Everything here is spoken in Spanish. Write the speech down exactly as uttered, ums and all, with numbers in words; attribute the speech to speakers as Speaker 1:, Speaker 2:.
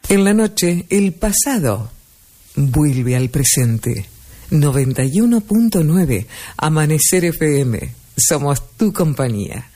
Speaker 1: En la noche, el pasado vuelve al presente. noventa y uno punto nueve Amanecer F M. Somos tu compañía.